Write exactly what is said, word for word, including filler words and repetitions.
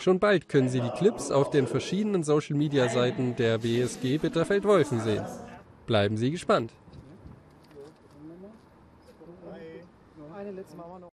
Schon bald können Sie die Clips auf den verschiedenen Social-Media-Seiten der W S G Bitterfeld-Wolfen sehen. Bleiben Sie gespannt.